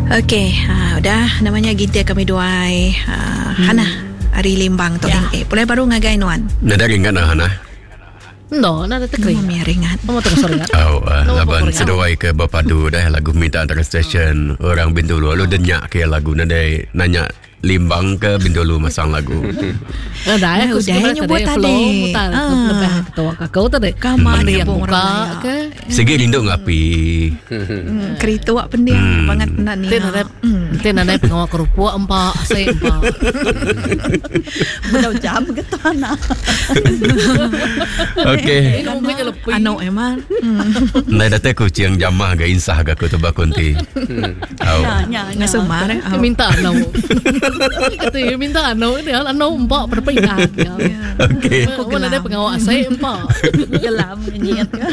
Okey, udah namanya kita kami duai Hana Ari Limbang tu Pulai baru ngagai nuan. Nada ringan Hana. No, nada tekering. Mami ringan. Kamu tengok soringan. Laban seduai ke Bapadu dah lagu minta antara stesen orang Bintulu. Lalu denyak ke lagu nanya Limbang ke Bintulu masang lagu. Dah aku udah nyebut tadi. Mutar lebih ketawa kau tadi. Kamar dia buka ke. Segi rindu ngapi. Kerita wak pendiam banget nak ni. Tenada pengawal kerupuk empat, saya empat. Mudah jam ke tanah. Okey. Anak emang. Nai datang kucing jamah ga insah ga ku tebakunti. Nya semar. Minta anak. Kata minta anak dia anak empat berpindah. Okey. Mana ada pengawal saya empat. Gelam nyiat ke.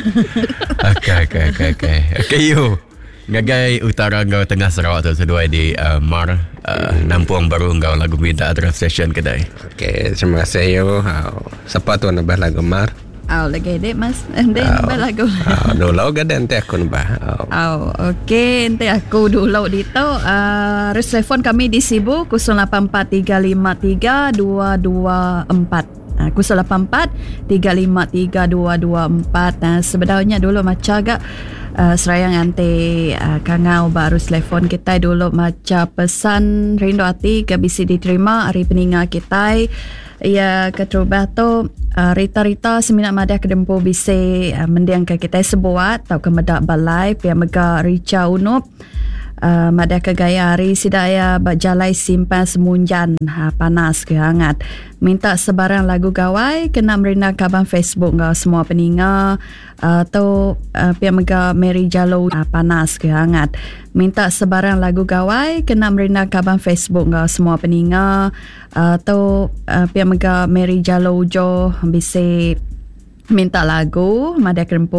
Okey yo. Ngagai utara ngau tengah Sarawak tu seduai di Mar Nampuang Baru ngau lagu minta antara station kedai. Okey, terima kasih yo. Siapa tu nak bahas lagu Mar? Lagi dek mas, dek lagu. Dulu gada ente aku nambah. Okey, ente aku dulu dito. Telefon kami di Sibu 0843532224. 0843532224. Sebenarnya dulu macam agak serayang ante kangau baru telefon kita dulu macam pesan rindu hati ke bisi diterima hari peninga kita. Ya keterubah tu Rita seminat madah kedempu bisi mendiang ke kita sebuat tau ke medak balai pia mega Rica Unup madah ke gaya hari sidaya berjalai simpan semunjan panas ke hangat minta sebarang lagu gawai kena merina kaban Facebook ngau semua peninga atau pia mega Mary Jalo panas ke hangat minta sebarang lagu gawai kena merina kaban Facebook ngau semua peninga atau pia mega Mary Jalo jo bisi minta lagu madah kedempu